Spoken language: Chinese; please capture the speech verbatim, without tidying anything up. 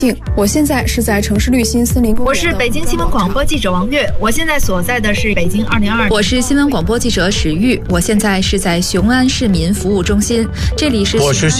我现在是在城市绿心森林公园。 我是北京新闻广播记者王悦，我现在所在的是北京二零二二。 我是新闻广播记者史玉，我现在是在雄安市民服务中心，这里是。 我是